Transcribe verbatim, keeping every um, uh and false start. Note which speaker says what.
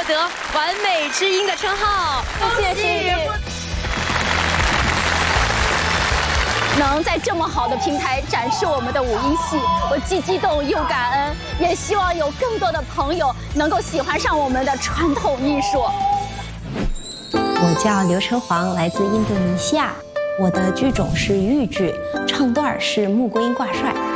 Speaker 1: 获得完美之音的称号。
Speaker 2: 谢谢。能在这么好的平台展示我们的五音戏，我既激动又感恩，也希望有更多的朋友能够喜欢上我们的传统艺术。
Speaker 3: 我叫刘晨煌，来自印度尼西亚，我的剧种是豫剧，唱段是穆桂英挂帅。